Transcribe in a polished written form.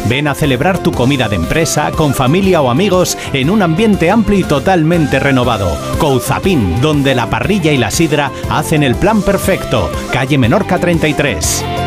Ven a celebrar tu comida de empresa, con familia o amigos, en un ambiente amplio y totalmente renovado. Couzapin, donde la parrilla y la sidra hacen el plan perfecto. Calle Menorca 33.